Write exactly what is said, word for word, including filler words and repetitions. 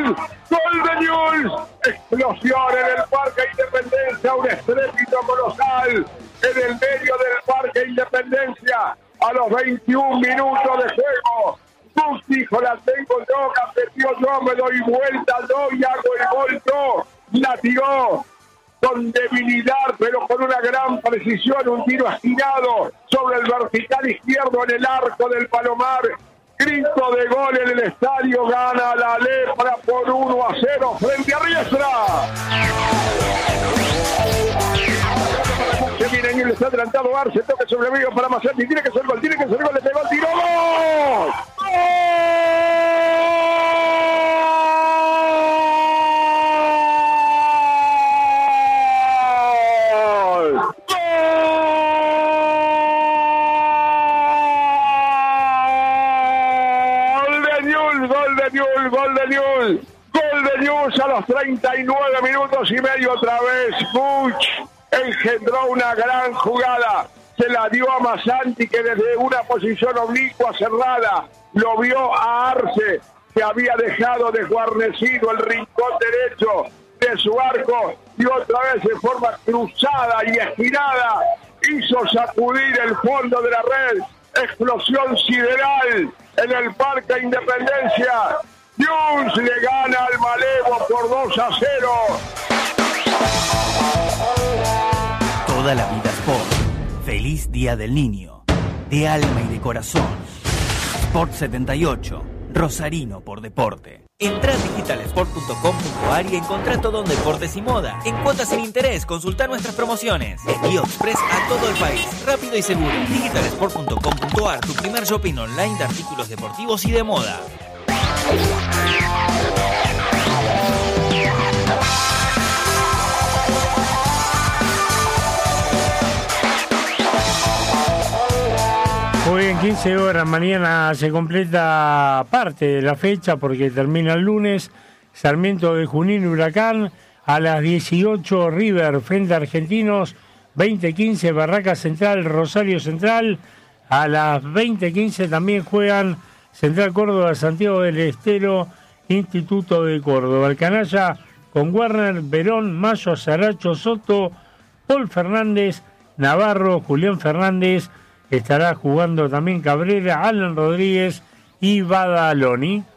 Newell's, gol de Newell's, explosión en el Parque Independencia, un estrépito colosal en el medio del Parque Independencia, a los veintiún minutos de juego. Bus dijo, la tengo yo, competió yo, me doy vuelta yo y hago el gol yo. La tiró con debilidad, pero con una gran precisión, un tiro esquinado sobre el vertical izquierdo en el arco del Palomar. Grito de gol en el estadio, gana la Lepra por uno a cero frente a Riestra. Se viene y le está adelantado Arce, toque sobre el medio para Macetti, tiene que ser gol, tiene que ser gol, le pegó el tiro, ¡gol! Gol de Newell's, gol de Newell's a los treinta y nueve minutos y medio otra vez. Buch engendró una gran jugada, se la dio a Masanti, que desde una posición oblicua cerrada lo vio a Arce, que había dejado desguarnecido el rincón derecho de su arco, y otra vez de forma cruzada y estirada hizo sacudir el fondo de la red. Explosión sideral en el Parque Independencia. Newell's le gana al Malevo por dos a cero. Toda la vida Sport. Feliz Día del Niño. De alma y de corazón. Sport setenta y ocho. Rosarino por deporte. Entrá a digital sport punto com punto a r y encontrá todo en deportes y moda. En cuotas sin interés, consultá nuestras promociones. Envío express a todo el país, rápido y seguro. digital sport punto com punto a r, tu primer shopping online de artículos deportivos y de moda. Hoy en quince horas, mañana se completa parte de la fecha porque termina el lunes. Sarmiento de Junín, Huracán, a las dieciocho River frente a Argentinos, veinte quince Barraca Central, Rosario Central, a las veinte quince también juegan Central Córdoba, Santiago del Estero, Instituto de Córdoba. El canalla con Werner, Verón, Mayo, Saracho, Soto, Paul Fernández, Navarro, Julián Fernández, estará jugando también Cabrera, Alan Rodríguez y Badaloni.